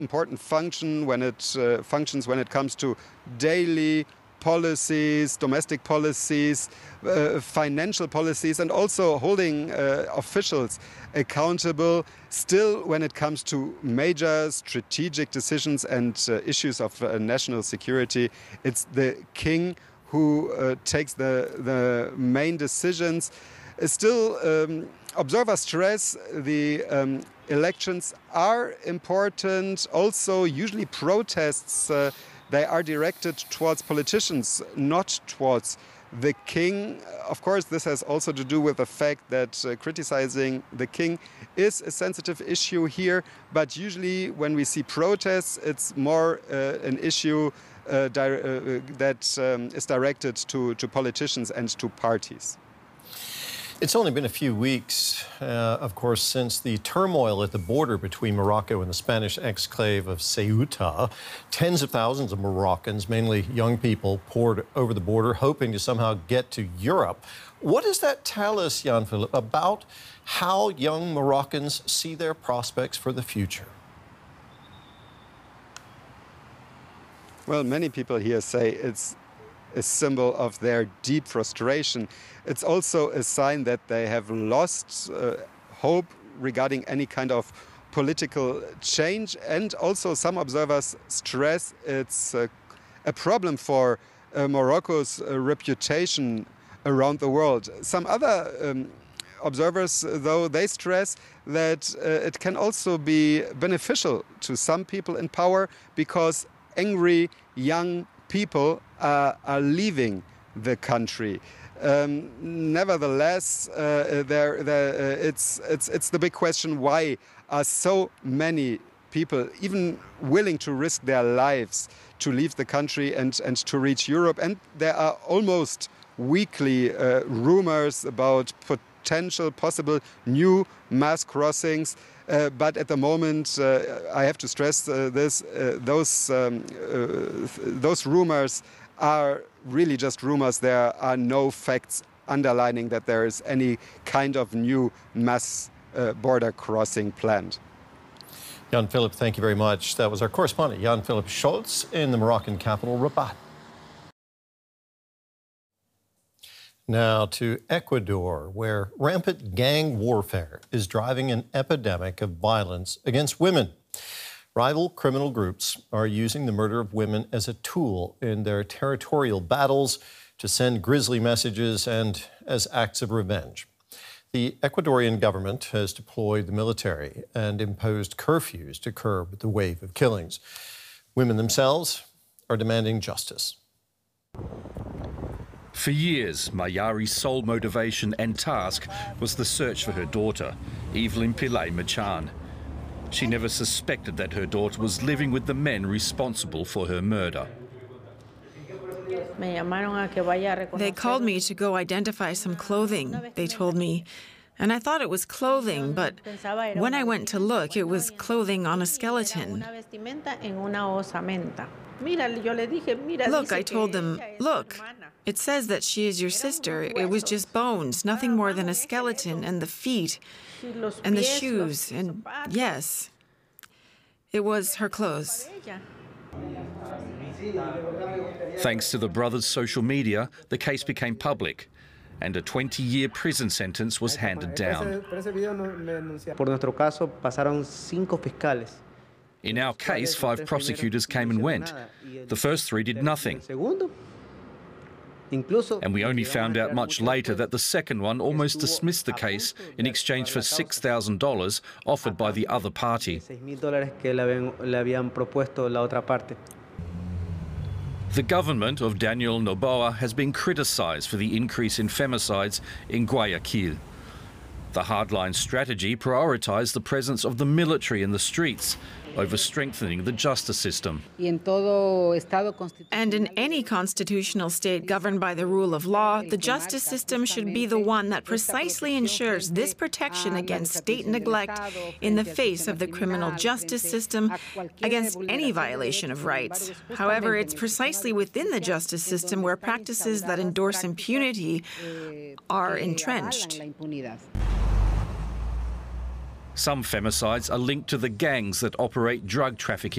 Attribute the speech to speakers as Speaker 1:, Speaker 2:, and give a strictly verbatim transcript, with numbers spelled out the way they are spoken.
Speaker 1: important function when it uh, functions when it comes to daily policies, domestic policies, uh, financial policies, and also holding uh, officials accountable. Still, when it comes to major strategic decisions and uh, issues of uh, national security, it's the king who uh, takes the, the main decisions. Uh, still, um, observers stress the um, elections are important. Also, usually protests uh, they are directed towards politicians, not towards the king. Of course, this has also to do with the fact that uh, criticizing the king is a sensitive issue here. But usually when we see protests, it's more uh, an issue uh, di uh, that um, is directed to, to politicians and to parties.
Speaker 2: It's only been a few weeks, uh, of course, since the turmoil at the border between Morocco and the Spanish exclave of Ceuta. Tens of thousands of Moroccans, mainly young people, poured over the border, hoping to somehow get to Europe. What does that tell us, Jan-Philipp, about how young Moroccans see their prospects for the future?
Speaker 1: Well, many people here say it's a symbol of their deep frustration. It's also a sign that they have lost uh, hope regarding any kind of political change. And also some observers stress it's uh, a problem for uh, Morocco's uh, reputation around the world. Some other um, observers, though, they stress that uh, it can also be beneficial to some people in power because angry young people uh, are leaving the country. Um, nevertheless, uh, there, there, uh, it's, it's, it's the big question, why are so many people even willing to risk their lives to leave the country and, and to reach Europe? And there are almost weekly uh, rumors about potential, possible new mass crossings. Uh, but at the moment, uh, I have to stress uh, this, uh, those, um, uh, those rumors are really just rumors. There are no facts underlining that there is any kind of new mass uh, border crossing planned.
Speaker 2: Jan-Philipp, thank you very much. That was our correspondent, Jan-Philipp Scholz, in the Moroccan capital, Rabat. Now to Ecuador, where rampant gang warfare is driving an epidemic of violence against women. Rival criminal groups are using the murder of women as a tool in their territorial battles to send grisly messages and as acts of revenge. The Ecuadorian government has deployed the military and imposed curfews to curb the wave of killings. Women themselves are demanding justice.
Speaker 3: For years, Mayari's sole motivation and task was the search for her daughter, Evelyn Pillay Machan. She never suspected that her daughter was living with the men responsible for her murder.
Speaker 4: They called me to go identify some clothing, they told me. And I thought it was clothing, but when I went to look, it was clothing on a skeleton. Look, I told them, look, it says that she is your sister. It was just bones, nothing more than a skeleton, and the feet, and the shoes, and yes, it was her clothes.
Speaker 3: Thanks to the brothers' social media, the case became public, and a twenty-year prison sentence was handed down. In our case, five prosecutors came and went. The first three did nothing. And we only found out much later that the second one almost dismissed the case in exchange for six thousand dollars offered by the other party. The government of Daniel Noboa has been criticised for the increase in femicides in Guayaquil. The hardline strategy prioritised the presence of the military in the streets over strengthening the justice system.
Speaker 4: And in any constitutional state governed by the rule of law, the justice system should be the one that precisely ensures this protection against state neglect in the face of the criminal justice system against any violation of rights. However, it's precisely within the justice system where practices that endorse impunity are entrenched.
Speaker 3: Some femicides are linked to the gangs that operate drug trafficking.